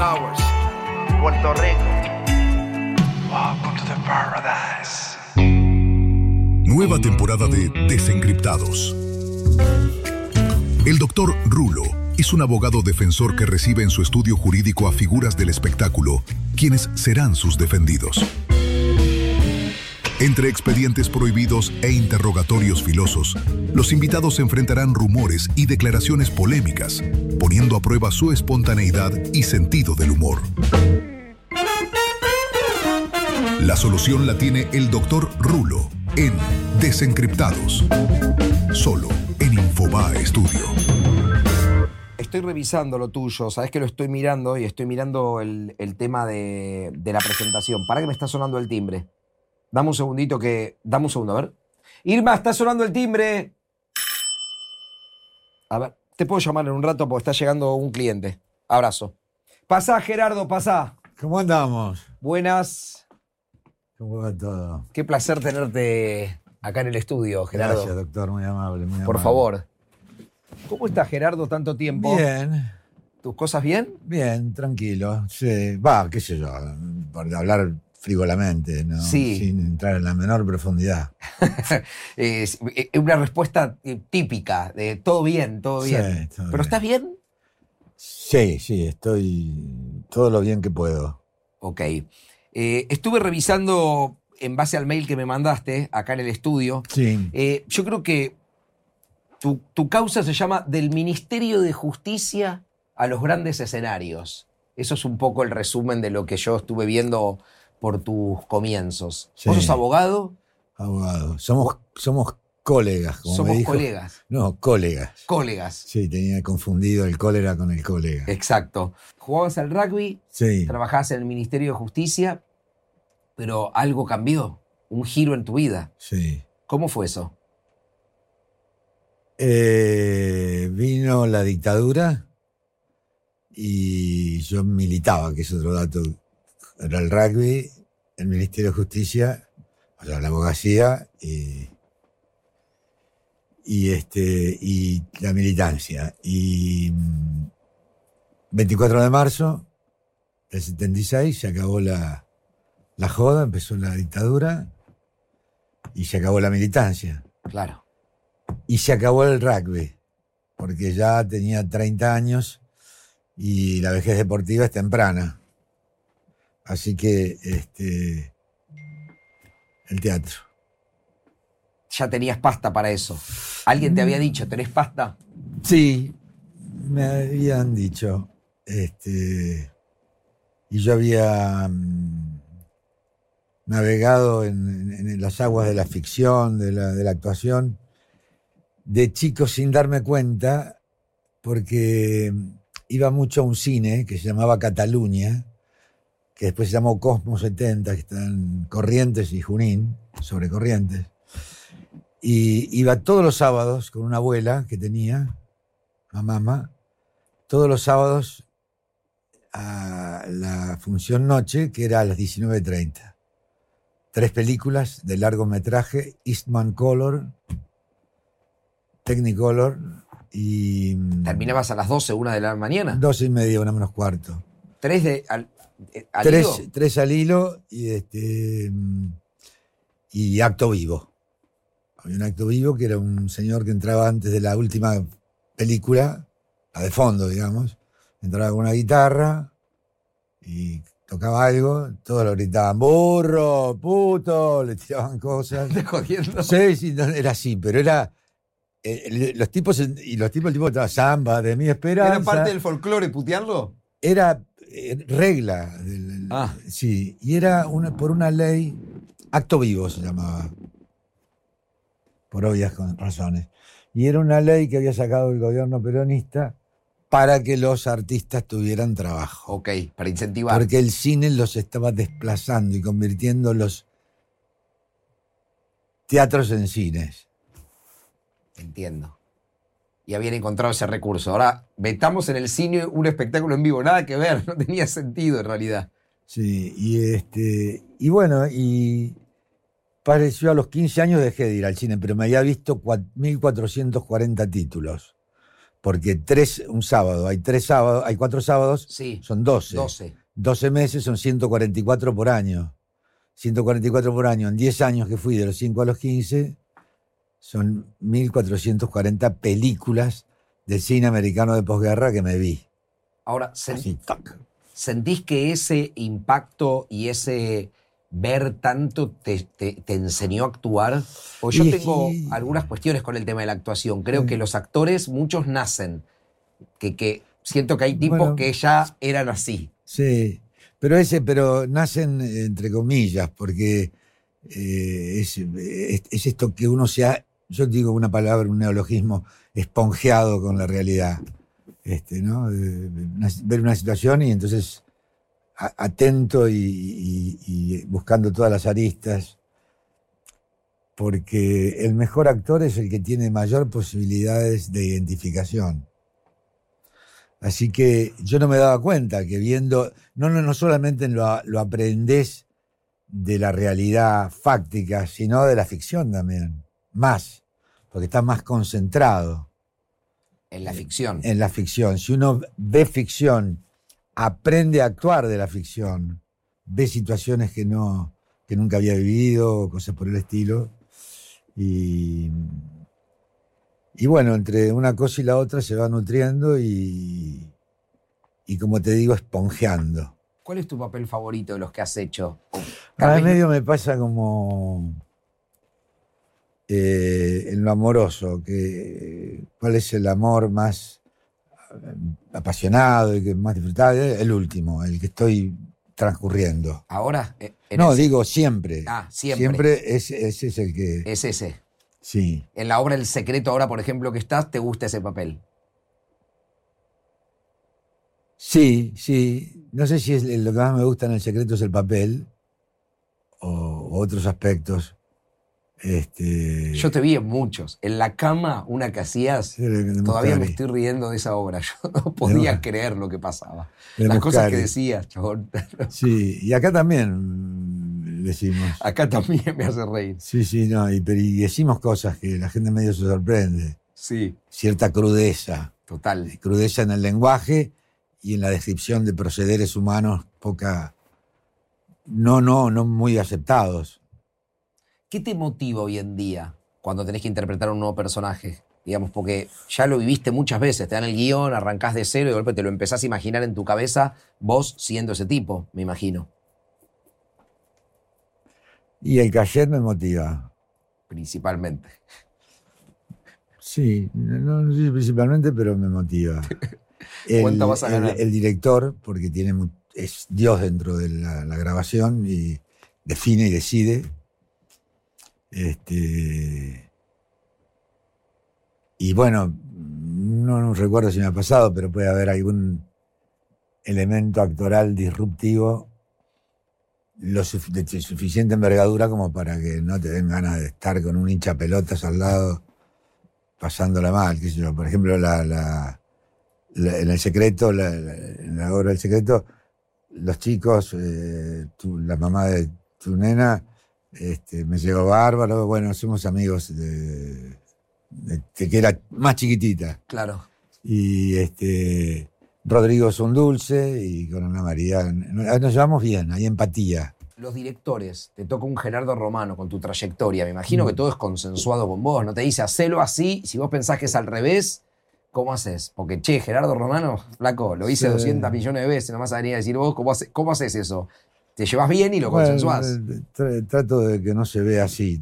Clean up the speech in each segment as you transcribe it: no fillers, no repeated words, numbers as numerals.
Hours, Puerto Rico. Welcome to the paradise. Nueva temporada de Desencriptados. El doctor Rulo es un abogado defensor que recibe en su estudio jurídico a figuras del espectáculo, quienes serán sus defendidos. Entre expedientes prohibidos e interrogatorios filosos, los invitados enfrentarán rumores y declaraciones polémicas, poniendo a prueba su espontaneidad y sentido del humor. La solución la tiene el doctor Rulo en Desencriptados, solo en Infobae Studio. Estoy revisando lo tuyo, sabes que lo estoy mirando y estoy mirando el tema de la presentación. Para que me está sonando el timbre. Dame un segundito Dame un segundo, a ver. Irma, está sonando el timbre. A ver, te puedo llamar en un rato porque está llegando un cliente. Abrazo. Pasá, Gerardo, pasá. ¿Cómo andamos? Buenas. ¿Cómo va todo? Qué placer tenerte acá en el estudio, Gerardo. Gracias, doctor, muy amable, muy amable. Por favor. ¿Cómo está, Gerardo, tanto tiempo? Bien. ¿Tus cosas bien? Bien, tranquilo. Sí, qué sé yo, por hablar frivolamente, ¿no? Sí. Sin entrar en la menor profundidad. Es una respuesta típica de todo bien, todo bien. Sí, todo ¿Pero bien. estás bien? Sí, estoy todo lo bien que puedo. Ok. Estuve revisando en base al mail que me mandaste acá en el estudio. Sí. Yo creo que tu causa se llama Del Ministerio de Justicia a los grandes escenarios. Eso es un poco el resumen de lo que yo estuve viendo por tus comienzos. Sí. ¿Vos sos abogado? Abogado. Somos colegas, como me Somos dijo. colegas. No, colegas. Colegas. Sí, tenía confundido el cólera con el colega. Exacto. Jugabas al rugby, Sí. trabajabas en el Ministerio de Justicia, pero algo cambió, un giro en tu vida. Sí. ¿Cómo fue eso? Vino la dictadura y yo militaba, que es otro dato. Era el rugby, el Ministerio de Justicia, o sea, la abogacía y la militancia. Y 24 de marzo del 76 se acabó la joda, empezó la dictadura y se acabó la militancia. Claro. Y se acabó el rugby, porque ya tenía 30 años y la vejez deportiva es temprana. Así que el teatro. Ya tenías pasta para eso. ¿Alguien te había dicho, tenés pasta? Sí, me habían dicho. Y yo había navegado en las aguas de la ficción, de la actuación, de chico sin darme cuenta, porque iba mucho a un cine que se llamaba Cataluña, que después se llamó Cosmo 70, que está en Corrientes y Junín, sobre Corrientes. Y iba todos los sábados con una abuela que tenía, una mamá, todos los sábados a la función noche, que era a las 19:30. 3 películas de largometraje, Eastman Color, Technicolor y... ¿Terminabas a las 12, 1 de la mañana? 12:30, 1:45. 3 al hilo. 3 al hilo y acto vivo. Había un acto vivo que era un señor que entraba antes de la última película, la de fondo, digamos. Entraba con una guitarra y tocaba algo, todos lo gritaban, burro, puto, le tiraban cosas. ¿Estás jodiendo? Sí, no, era así, pero era... el tipo estaba samba, de mi esperanza. ¿Era parte del folclore putearlo? Era regla. Sí, y era por una ley, acto vivo se llamaba, por obvias razones. Y era una ley que había sacado el gobierno peronista para que los artistas tuvieran trabajo. Ok, para incentivar. Porque el cine los estaba desplazando y convirtiendo los teatros en cines. Entiendo. Y habían encontrado ese recurso. Ahora, metamos en el cine un espectáculo en vivo. Nada que ver, no tenía sentido en realidad. Sí, y bueno, y pareció a los 15 años dejé de ir al cine, pero me había visto 1.440 títulos. porque un sábado, hay 4 sábados, Sí. son 12. 12. 12 meses son 144 por año. 144 por año. En 10 años que fui de los 5 a los 15, son 1.440 películas del cine americano de posguerra que me vi. Ahora, Así, tac. ¿sentís que ese impacto y ese ver tanto te enseñó a actuar? Porque yo Y- tengo algunas cuestiones con el tema de la actuación. Creo que los actores, muchos nacen. Que siento que hay tipos Bueno. que ya eran así. Sí, pero nacen entre comillas, porque es esto que uno se ha, yo digo una palabra, un neologismo, esponjeado con la realidad. ¿No? Ver una situación y entonces atento y buscando todas las aristas, porque el mejor actor es el que tiene mayor posibilidades de identificación. Así que yo no me daba cuenta que viendo, no solamente lo aprendés de la realidad fáctica, sino de la ficción también, más, porque estás más concentrado En la ficción. en la ficción. Si uno ve ficción, aprende a actuar de la ficción, ve situaciones que nunca había vivido, cosas por el estilo, y bueno, entre una cosa y la otra se va nutriendo y como te digo, esponjeando. ¿Cuál es tu papel favorito de los que has hecho? A medio me pasa como en lo amoroso, cuál es el amor más apasionado y que más disfrutable. El último, el que estoy transcurriendo. Ahora, No, digo siempre. Siempre. Siempre ese es el que... Es ese. Sí. En la obra El Secreto, ahora, por ejemplo, que estás, ¿te gusta ese papel? Sí, sí. No sé si lo que más me gusta en El Secreto es el papel o otros aspectos. Yo te vi en muchos. En la cama, una que hacías, Sí, de todavía me Muscari. estoy riendo de esa obra. Yo no podía creer lo que pasaba. De Las cosas Muscari. que decías, chabón. Sí, y acá también decimos. Acá también me hace reír. Sí, sí, no, y decimos cosas que la gente medio se sorprende. Sí, Cierta crudeza. total. Crudeza en el lenguaje y en la descripción de procederes humanos no muy aceptados. ¿Qué te motiva hoy en día cuando tenés que interpretar un nuevo personaje? Digamos, porque ya lo viviste muchas veces. Te dan el guión, arrancás de cero y de golpe te lo empezás a imaginar en tu cabeza, vos siendo ese tipo, me imagino. Y el cachet me motiva. Principalmente. Sí, no sé si principalmente, pero me motiva. ¿Cuánto vas a ganar? El director, porque es Dios dentro de la grabación y define y decide. Y bueno, no recuerdo si me ha pasado, pero puede haber algún elemento actoral disruptivo de suficiente envergadura como para que no te den ganas de estar con un hincha pelotas al lado pasándola mal, qué sé yo. Por ejemplo, en El Secreto, en la obra El Secreto, los chicos, la mamá de tu nena, me llegó bárbaro. Bueno, somos amigos de que era más chiquitita. Claro. Y Rodrigo es un dulce y con Ana María nos llevamos bien, hay empatía. Los directores, te toca un Gerardo Romano con tu trayectoria. Me imagino que todo es consensuado con vos. No te dice, hacelo así. Si vos pensás que es al revés, ¿cómo haces? Porque, che, Gerardo Romano, flaco, lo hice Sí. 200 millones de veces. No vas a venir a decir vos, ¿cómo haces eso? Te llevas bien y lo consensuás. Trato de que no se vea así.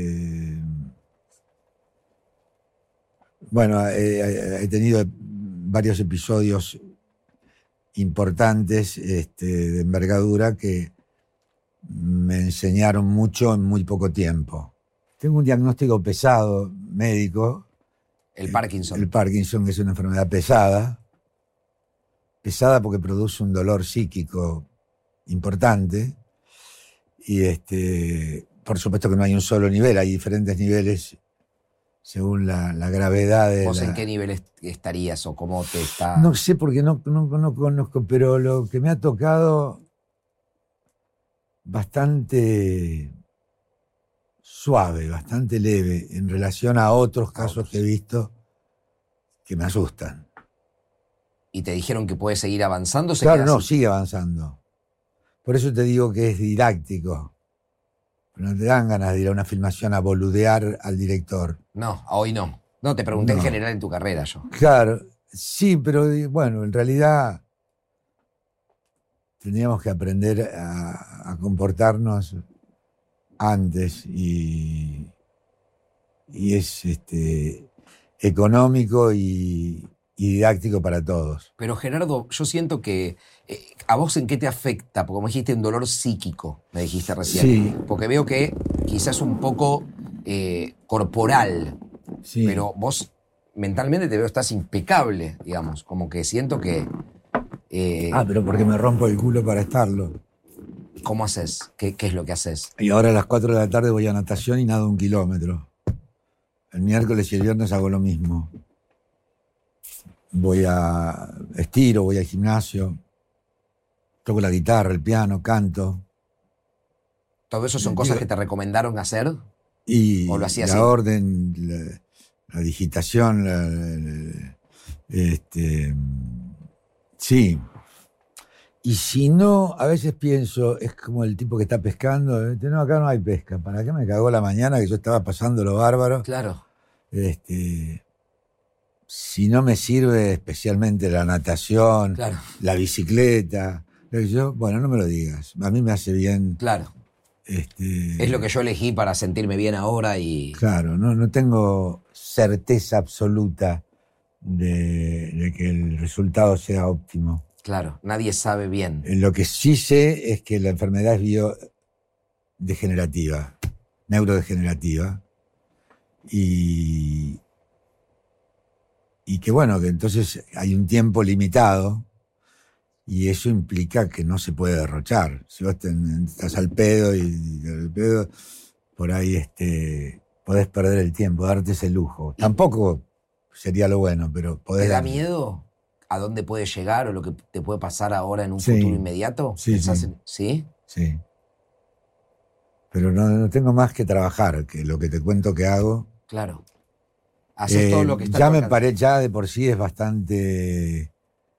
Bueno, he tenido varios episodios importantes de envergadura que me enseñaron mucho en muy poco tiempo. Tengo un diagnóstico pesado médico. El Parkinson. El Parkinson, que es una enfermedad pesada. Pesada porque produce un dolor psíquico importante. Y por supuesto que no hay un solo nivel, hay diferentes niveles según la gravedad de ¿Vos en qué nivel estarías o cómo te está...? No sé porque no conozco, pero lo que me ha tocado bastante suave, bastante leve en relación a otros casos que he visto que me asustan. ¿Y te dijeron que puedes seguir avanzando? Claro, no, sigue avanzando. Por eso te digo que es didáctico. No te dan ganas de ir a una filmación a boludear al director. No, hoy no. No, te pregunté en No. general en tu carrera yo. Claro, sí, pero bueno, en realidad teníamos que aprender a comportarnos antes y es económico y didáctico para todos. Pero Gerardo, yo siento que ¿a vos en qué te afecta? Porque como dijiste, un dolor psíquico, me dijiste recién. Sí. Porque veo que quizás un poco corporal, Sí. pero vos mentalmente te veo, estás impecable, digamos. Como que siento que... Pero porque me rompo el culo para estarlo. ¿Cómo haces? ¿Qué es lo que haces? Y ahora a las 4 de la tarde voy a natación y nado 1 kilómetro. El miércoles y el viernes hago lo mismo. Estiro, voy al gimnasio, toco la guitarra, el piano, canto. ¿Todo eso son cosas que te recomendaron hacer? Y ¿O lo hacías la así? orden, la digitación, sí. Y si no, a veces pienso, es como el tipo que está pescando, no, acá no hay pesca. ¿Para qué me cagó la mañana que yo estaba pasando lo bárbaro? Claro. Si no me sirve especialmente la natación, Claro. la bicicleta, bueno, no me lo digas. A mí me hace bien. Claro. Es lo que yo elegí para sentirme bien ahora y... Claro, no tengo certeza absoluta de que el resultado sea óptimo. Claro, nadie sabe bien. Lo que sí sé es que la enfermedad es biodegenerativa, neurodegenerativa, y que bueno, que entonces hay un tiempo limitado y eso implica que no se puede derrochar. Si vos estás al pedo y al pedo, por ahí podés perder el tiempo, darte ese lujo. Tampoco sería lo bueno, pero podés... ¿Te da darlo. miedo a dónde puede llegar o lo que te puede pasar ahora en un Sí. futuro inmediato? Sí, ¿Pensás sí. ¿Sí? Sí. Pero no tengo más que trabajar, que lo que te cuento que hago. Claro. Haces todo lo que está a Ya tu me alcance. parece, ya de por sí es bastante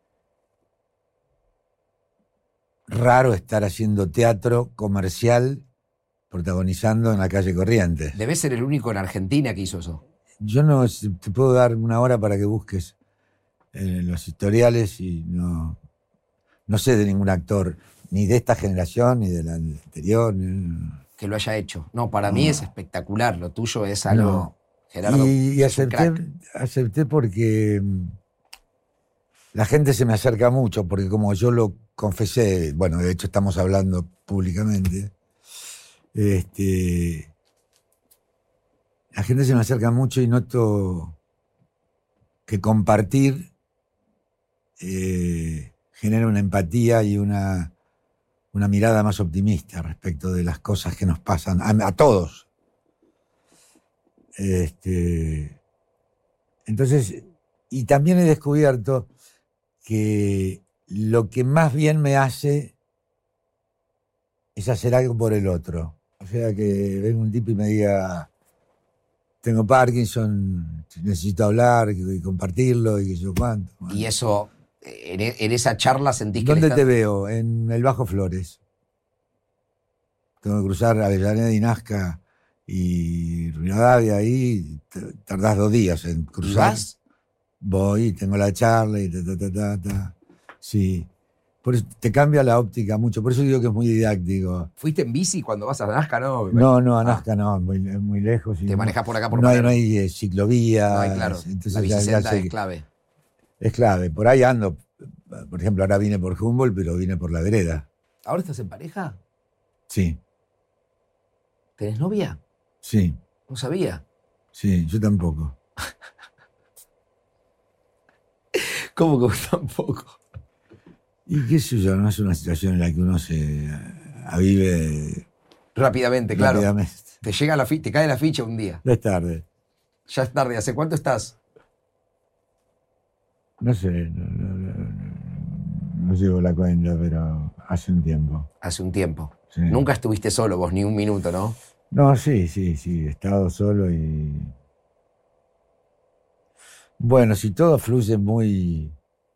raro estar haciendo teatro comercial protagonizando en la calle Corrientes. Debes ser el único en Argentina que hizo eso. Yo no te puedo dar 1 hora para que busques los historiales y no sé de ningún actor, ni de esta generación, ni de la anterior. Que lo haya hecho. No, para mí es espectacular. Lo tuyo es algo... No. Gerardo, Y es un crack. acepté porque la gente se me acerca mucho, porque como yo lo confesé, bueno, de hecho estamos hablando públicamente, la gente se me acerca mucho y noto que compartir genera una empatía y una mirada más optimista respecto de las cosas que nos pasan a todos. Entonces, y también he descubierto que lo que más bien me hace es hacer algo por el otro. O sea, que venga un tipo y me diga, tengo Parkinson, necesito hablar y compartirlo y qué sé yo cuánto. Bueno. Y eso, en esa charla sentís que... ¿Dónde te veo? En el Bajo Flores. Tengo que cruzar Avellaneda y Nazca y Rivadavia, ahí tardás 2 días en cruzar. ¿Vas? Voy, tengo la charla y ta. Sí. Por eso te cambia la óptica mucho. Por eso digo que es muy didáctico. ¿Fuiste en bici cuando vas a Nazca? No, No, a Nazca no, es muy lejos. Y Te manejás por acá por no hay Palermo. ciclovía. No hay, claro. Entonces La ya bicicleta sé es que clave. es clave. Por ahí ando. Por ejemplo, ahora vine por Humboldt, pero vine por la vereda. ¿Ahora estás en pareja? Sí, ¿Tenés novia? sí, No sabía. sí, yo tampoco. ¿Cómo que vos tampoco? Y qué sé yo, no es una situación en la que uno se avive Rápidamente, claro. rápidamente. Te llega te cae la ficha un día. Ya es tarde. Ya es tarde. ¿Hace cuánto estás? No sé, no llevo la cuenta, pero hace un tiempo. Hace un tiempo. Sí. Nunca estuviste solo vos, ni un minuto, ¿no? No, sí, he estado solo y Bueno, si todo fluye muy,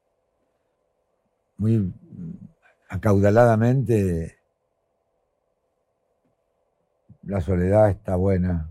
muy acaudaladamente, la soledad está buena,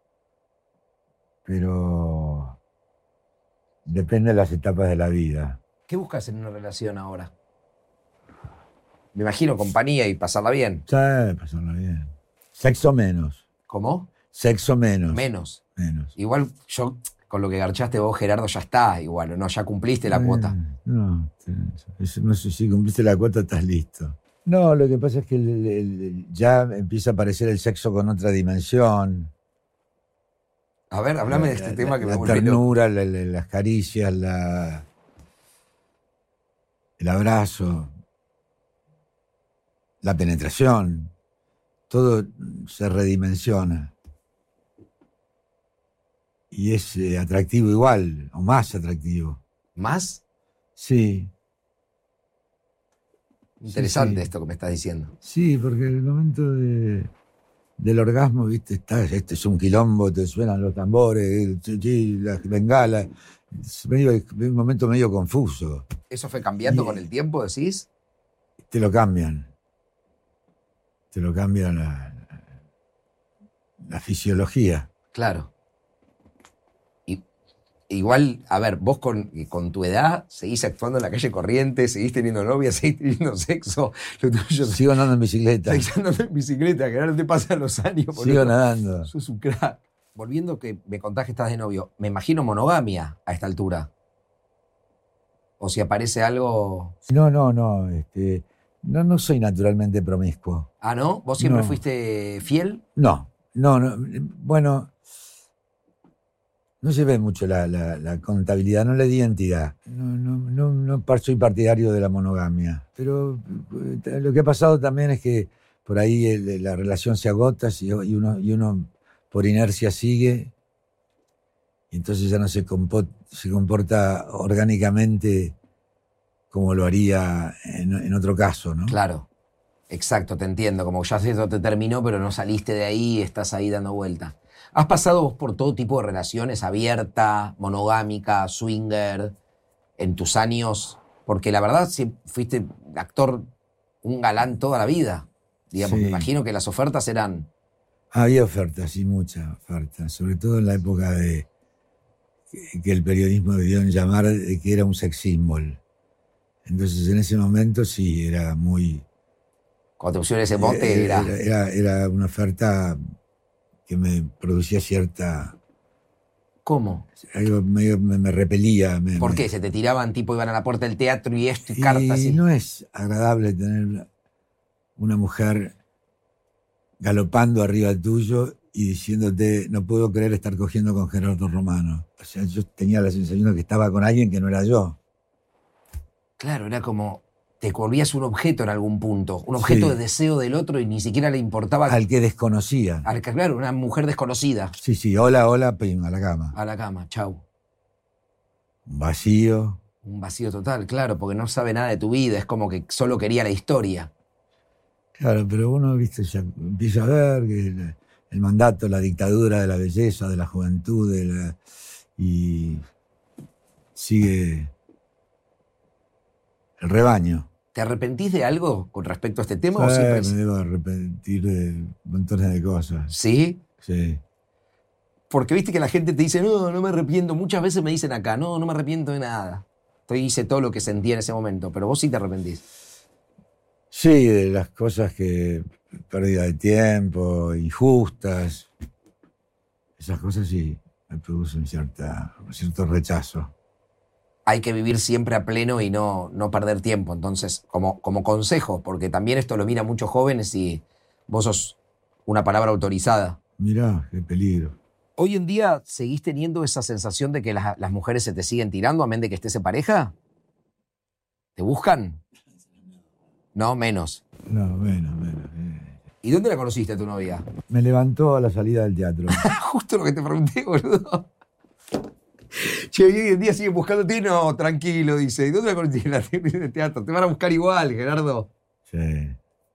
pero depende de las etapas de la vida. ¿Qué buscas en una relación ahora? Me imagino compañía y pasarla bien. Sí, pasarla bien. Sexo menos. ¿Cómo? Sexo menos. Menos. Menos. Igual yo, con lo que garchaste vos, Gerardo, ya está igual, ¿no? Ya cumpliste la cuota. No, no sé si cumpliste la cuota, estás listo. No, lo que pasa es que ya empieza a aparecer el sexo con otra dimensión. A ver, hablame de este tema que me La vuelve loco. ternura, las caricias, el abrazo, la penetración, todo se redimensiona. Y es atractivo igual, o más atractivo. ¿Más? Sí. Interesante Sí. esto que me estás diciendo. Sí, porque el momento del orgasmo, viste, este es un quilombo, te suenan los tambores, las bengalas. Es un momento medio confuso. ¿Eso fue cambiando Y- con el tiempo, decís? Te lo cambian. Te lo cambian la fisiología. Claro. Igual, a ver, vos con tu edad seguís actuando en la calle Corrientes, seguís teniendo novia, seguís teniendo sexo. Lo tuyo Sigo andando en bicicleta. seguís andando en bicicleta, que ahora no te pasan los años. boludo. Sigo nadando. Sos un crack. Volviendo que me contás que estás de novio, me imagino monogamia a esta altura. O si aparece algo... No. No soy naturalmente promiscuo. Ah, ¿no? ¿Vos siempre No. fuiste fiel? No. Bueno, no se ve mucho la contabilidad, no le di entidad. No soy partidario de la monogamia. Pero lo que ha pasado también es que por ahí la relación se agota y uno por inercia sigue, y entonces ya no se comporta orgánicamente como lo haría en otro caso, ¿no? Claro. Exacto, te entiendo. Como ya esto te terminó, pero no saliste de ahí y estás ahí dando vuelta. ¿Has pasado vos por todo tipo de relaciones, abierta, monogámica, swinger, en tus años? Porque la verdad, si fuiste actor, un galán toda la vida. Digamos, Sí. me imagino que las ofertas eran... Había ofertas, sí, muchas ofertas, sobre todo en la época que el periodismo debió en llamar de que era un sex symbol. Entonces, en ese momento sí, era muy... Cuando te pusieron ese mote, era... Era una oferta que me producía cierta... ¿Cómo? Algo medio me repelía. ¿Por qué? ¿Se te tiraban, tipo, iban a la puerta del teatro y esto y Y cartas? Y... no es agradable tener una mujer galopando arriba tuyo y diciéndote, no puedo creer estar cogiendo con Gerardo Romano. O sea, yo tenía la sensación de que estaba con alguien que no era yo. Claro, era como... Te volvías un objeto en algún punto. Un objeto Sí. de deseo del otro y ni siquiera le importaba... Al que desconocía. Claro, una mujer desconocida. Sí, hola, pim, a la cama. A la cama, chau. Un vacío. Un vacío total, claro, porque no sabe nada de tu vida. Es como que solo quería la historia. Claro, pero uno, viste, ya empieza a ver que el mandato, la dictadura de la belleza, de la juventud, y sigue el rebaño. ¿Te arrepentís de algo con respecto a este tema? ¿O Sí, siempre... me debo arrepentir de montones de cosas. ¿Sí? Sí. Porque viste que la gente te dice, no me arrepiento. Muchas veces me dicen acá, no me arrepiento de nada. Hice todo lo que sentía en ese momento, pero vos sí te arrepentís. Sí, de las cosas que... pérdida de tiempo, injustas. Esas cosas sí me producen cierto rechazo. Hay que vivir siempre a pleno y no perder tiempo. Entonces, como consejo, porque también esto lo miran muchos jóvenes y vos sos una palabra autorizada. Mirá, qué peligro. ¿Hoy en día seguís teniendo esa sensación de que las mujeres se te siguen tirando a menos de que estés en pareja? ¿Te buscan? No, menos. No, menos. ¿Y dónde la conociste a tu novia? Me levantó a la salida del teatro. Justo lo que te pregunté, boludo. Che, hoy en día siguen buscándote. No, tranquilo, dice. ¿Y dónde la conociste? En el teatro. Te van a buscar igual, Gerardo. Sí.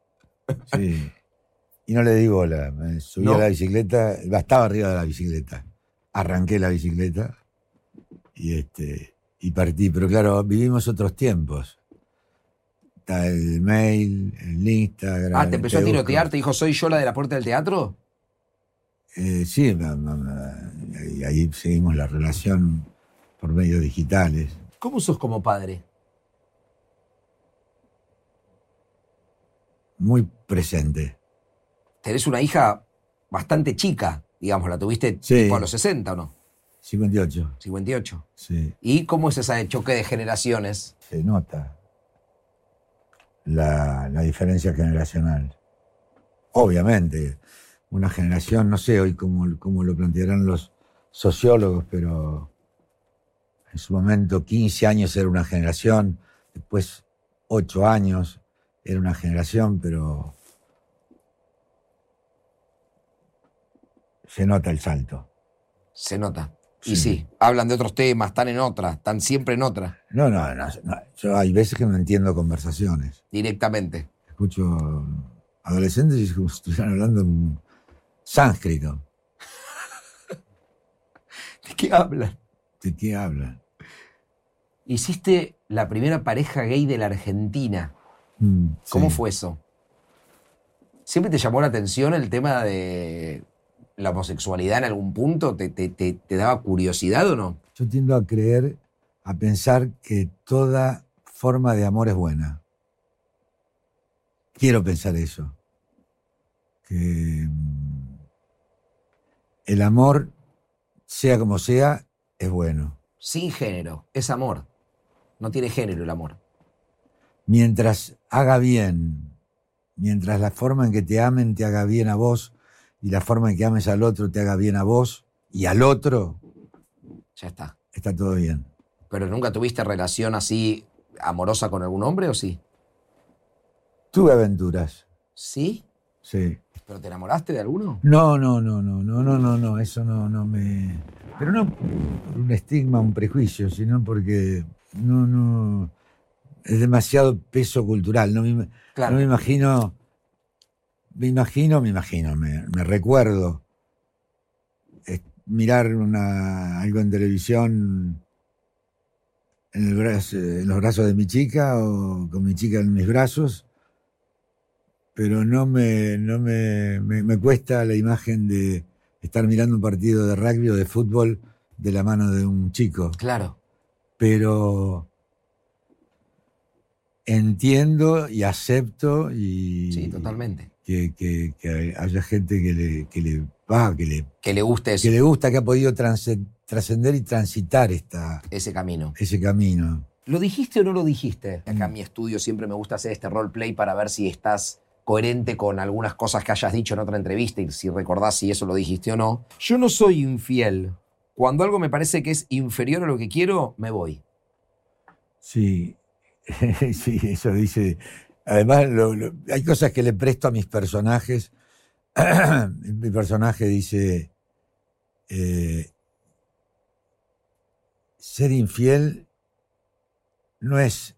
Y no le di bola. Me subí No. a la bicicleta, estaba arriba de la bicicleta. Arranqué la bicicleta y partí. Pero claro, vivimos otros tiempos. Está el mail, el Instagram. ¿Te empezó a tirotear? ¿Te dijo, soy yo la de la puerta del teatro? Sí, y ahí seguimos la relación por medios digitales. ¿Cómo sos como padre? Muy presente. Tenés una hija bastante chica, digamos, ¿la tuviste Sí. tipo a los 60 o no? 58. 58. Sí, ¿Y cómo es ese choque de generaciones? se nota la diferencia generacional. Obviamente, una generación, no sé hoy cómo lo plantearán los sociólogos, pero en su momento 15 años era una generación, después 8 años era una generación, pero se nota el salto. Se nota. Sí. Y sí, hablan de otros temas, están en otra, están siempre en otra, No, yo hay veces que no entiendo conversaciones. directamente. Escucho adolescentes y es como si estuvieran hablando en sánscrito. ¿De qué hablan? ¿De qué hablan? Hiciste la primera pareja gay de la Argentina. Sí. ¿Cómo fue eso? ¿Siempre te llamó la atención el tema de la homosexualidad en algún punto? ¿Te daba curiosidad o no? Yo tiendo a creer, a pensar que toda forma de amor es buena. Quiero pensar eso. Que el amor, sea como sea, es bueno. Sin género, es amor. No tiene género el amor. Mientras haga bien, mientras la forma en que te amen te haga bien a vos y la forma en que ames al otro te haga bien a vos y al otro, Ya está. está todo bien. ¿Pero nunca tuviste relación así amorosa con algún hombre o sí? Tuve aventuras, ¿Sí? sí. ¿Pero te enamoraste de alguno? No, eso no me... Pero no por un estigma, un prejuicio, sino porque no... Es demasiado peso cultural, Claro. no me imagino... Me recuerdo mirar algo en televisión en los brazos de mi chica o con mi chica en mis brazos, pero me cuesta la imagen de estar mirando un partido de rugby o de fútbol de la mano de un chico. Claro. Pero entiendo y acepto Sí, totalmente. que haya gente que Que le guste eso, le gusta, que ha podido trascender y transitar ese camino. ese camino. ¿Lo dijiste o no lo dijiste? Acá en mi estudio siempre me gusta hacer este roleplay para ver si estás coherente con algunas cosas que hayas dicho en otra entrevista y si recordás si eso lo dijiste o no. Yo no soy infiel. Cuando algo me parece que es inferior a lo que quiero, me voy. Sí, sí, eso dice. Además, hay cosas que le presto a mis personajes. Mi personaje dice, ser infiel no es...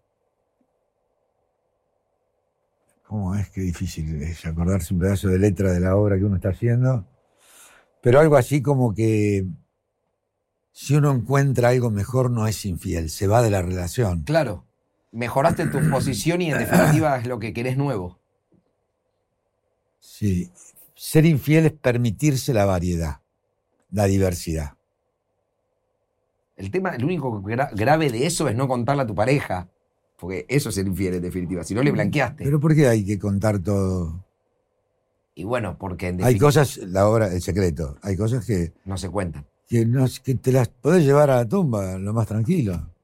¿Cómo es? Qué difícil es acordarse un pedazo de letra de la obra que uno está haciendo. Pero algo así como que si uno encuentra algo mejor no es infiel, se va de la relación. Claro. Mejoraste tu posición y en definitiva es lo que querés nuevo. Sí. Ser infiel es permitirse la variedad, la diversidad. El único grave de eso es no contarle a tu pareja. Porque eso es ser infiel en definitiva. Si no le blanqueaste. ¿Pero por qué hay que contar todo? Y bueno, porque en Hay definitiva cosas, la obra, el secreto, hay cosas que no se cuentan. te las podés llevar a la tumba lo más tranquilo.